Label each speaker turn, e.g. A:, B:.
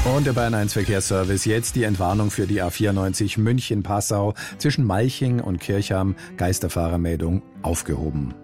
A: Und der Bayern 1 Verkehrsservice. Jetzt die Entwarnung für die A94 München-Passau zwischen Malching und Kirchham. Geisterfahrermeldung aufgehoben.